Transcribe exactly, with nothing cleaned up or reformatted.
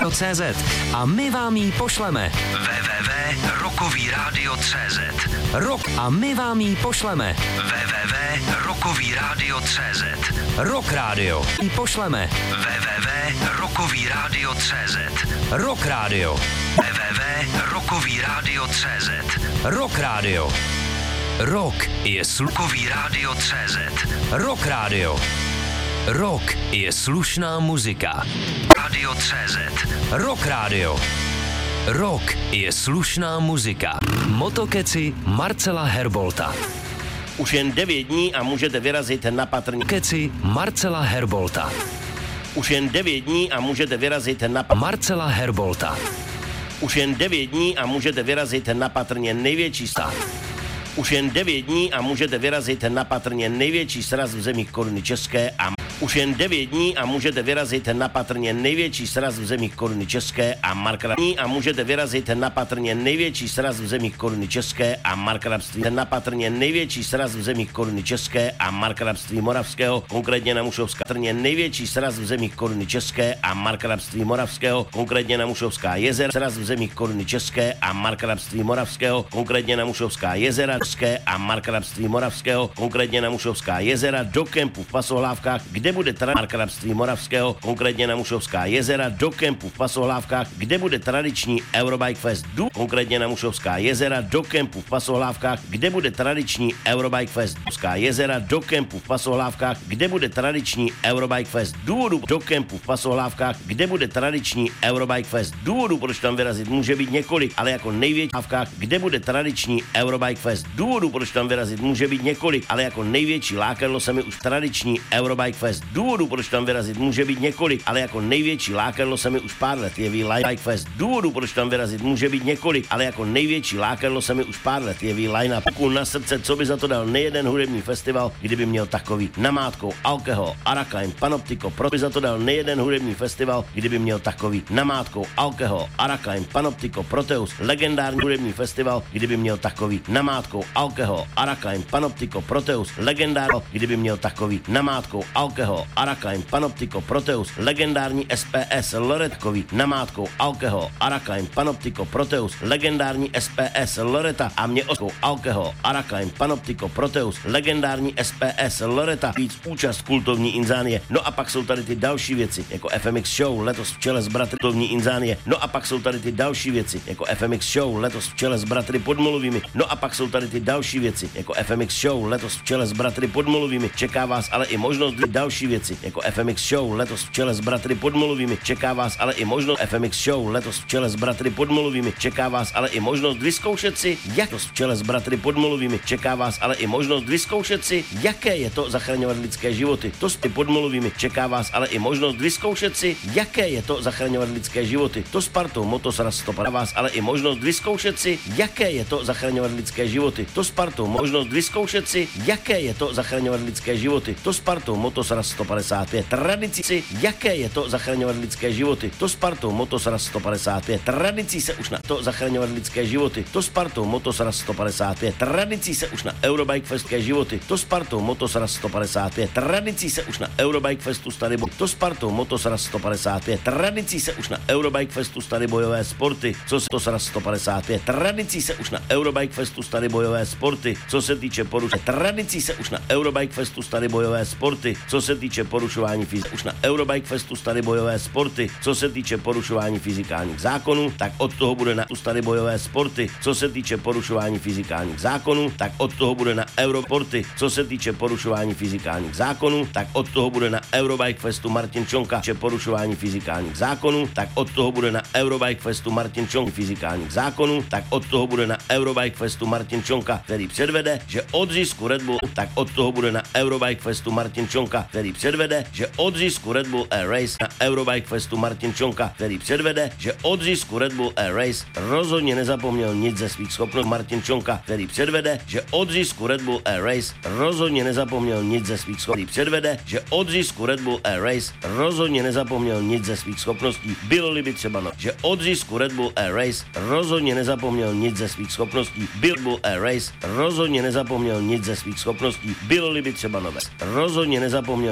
cé zet a my vám ji pošleme. w w w tečka rokovýradio tečka cé zet Rok a my vám ji pošleme. w w w tečka rokovýradio tečka cé zet Rock Radio ji pošleme. w w w tečka rokovýradio tečka cé zet Rock Radio. w w w tečka rokovýradio tečka cé zet Rock Radio. Rock je rokovýradio tečka cé zet Rock Radio. Rock je slušná muzika. Radio tečka cé zet Rock Radio. Rock je slušná muzika. Motokeci Marcela Herbolta. Už jen devět dní a můžete vyrazit na patrně. Keci Marcela Herbolta. Už jen devět dní a můžete vyrazit na Marcela Herbolta. Už jen devět dní a můžete vyrazit na patrně největší stát. Už jen devět dní a můžete vyrazit na patrně největší sraz v zemích koruny české a už jen devět dní a můžete vyrazit na patrně největší sraz v zemích koruny české a markrabství a můžete vyrazit na patrně největší sraz v zemích koruny české a markrabství na patrně největší sraz v zemích koruny české a markrabství moravského, konkrétně na Mušovská patrně největší sraz v zemích koruny české a markrabství moravského, konkrétně na Mušovská jezera, sraz v zemích koruny české a markrabství moravského, konkrétně na Mušovská jezera české a markrabství moravského, konkrétně na Mušovská jezera do kempu v Pasohlávkách, kde bude markrabství moravského, konkrétně na Mušovská jezera, do kempu v Pasohlávkách, kde bude tradiční Eurobike Fest, du, konkrétně na Mušovská jezera, do kempu v Pasohlávkách, kde bude tradiční Eurobike Fest, Mušovská jezera, do kempu v Pasohlávkách, kde bude tradiční Eurobike Fest, důvodu do kempu v Pasohlávkách, kde bude tradiční Eurobike Fest, důvodu, proč tam vyrazit může být několik, ale jako největší lávkách, kde bude tradiční Eurobike Fest, důvodu, proč tam vyrazit může být několik, ale jako největší lákadlo se mi už tradiční Eurobike Fest, důvodů, proč tam vyrazit může být několik, ale jako největší lákadlo se mi už pár let jeví Bike Fest. Důvodů, proč tam vyrazit může být několik, ale jako největší lákadlo se mi už pár let jeví line-up. Pokud na srdce, co by za to dal nejeden hudební festival, kdyby měl takový namátkou Alkohol, Arakain, Panoptiko, pro by za to dal nejeden hudební festival, kdyby měl takový namátkou Alkohol, Arakain, Panoptiko, Proteus, legendární hudební festival, kdyby měl takový namátkou Alkohol, Arakain, Panoptiko, Proteus, legendární, kdyby měl takový namátkou Alkohol, Arakain, Panoptiko, Proteus, legendární S P S Loretkový, namátkou Alkohol, Arakain, Panoptiko, Proteus, legendární S P S Loreta a mě oskou Alkohol, Arakain, Panoptiko, Proteus, legendární S P S Loreta, víc účast kultovní Inzánie. No a pak jsou tady ty další věci, jako F M X Show, letos v čele s bratry kultovní Inzánie. No a pak jsou tady ty další věci, jako F M X Show, letos v čele s bratry Podmolovými. No a pak jsou tady ty další věci, jako F M X Show, letos v čele s bratry Podmolovými. Čeká vás ale i možnost další věci, jako F M X Show, letos v čele s bratry Podmolovými. Čeká vás ale i možnost F M X Show, letos v čele s bratry Podmolovými. Čeká vás ale i možnost vyzkoušet si, jak to v čele s bratry Podmolovými. Čeká vás ale i možnost vyzkoušet si, jaké je to zachraňovat lidské životy. To s Podmolovými. Čeká vás ale i možnost vyzkoušet si, jaké je to zachraňovat lidské životy. To s partou Motosraz Stopa. Vás ale i možnost vyzkoušet si, jaké je to zachraňovat lidské životy. To s partou možnost vyzkoušet si, jaké je to zachraňovat lidské životy. To s partou Motosraz sto padesát pět. Tradici si, jaké je to zachraňovat lidské životy. To s partou Motosraz sto padesát pět. Tradicí se už na to zachraňovat lidské životy. To s partou Motosraz sto padesát pět. Tradicí se už na Eurobike Festské životy. To s partou Motosraz sto padesát pět. Tradicí se už na Eurobike Festu Stary boj. To s partou Motosraz sto padesát pět. Tradicí se už na Eurobike Festu Stary bojové sporty. Co se Motosraz sto padesát pět. Tradicí se už na Eurobike Festu Stary bojové sporty. Co se týče porušení. Tradicí se už na Eurobike Festu Stary bojové sporty. Co se týče porušování fyziky. Už na Eurobike Festu Stary bojové sporty. Co se týče porušování fyzikálních zákonů, tak od toho bude na Stary bojové sporty. Co se týče porušování fyzikálních zákonů, tak od toho bude na Eurosporty. Co se týče porušování fyzikálních zákonů, tak od toho bude na Eurobike Festu Martin Čonka. Če porušování fyzikálních zákonů, tak od toho bude na Eurobike Festu Martin Čonka. Fyzikálních zákonů, tak od toho bude na Eurobike Festu Martin Čonka, který předvede, že od zisku Red Bull, tak od toho bude na Eurobike Festu Martin Čonka, který předvede, že od zisku Red Bull Air Race na Eurobike Festu Martin Čonka, který předvede, že od zisku Red Bull Air Race rozhodně nezapomněl nic ze svých schopností. Martin Čonka, který předvede, že od zisku Red Bull Air Race rozhodně nezapomněl nic ze svých schopností. Předvede, že od zisku Red Bull Air Race rozhodně nezapomněl nic ze svých schopností. Bylo-li by třeba no, že od zisku Red Bull Air Race rozhodně nezapomněl nic ze svých schopností. Byl Bull Air Race rozhodně nezapomněl nic ze svých schopností. Bylo-li by třeba nové. Rozhodně nezapomněl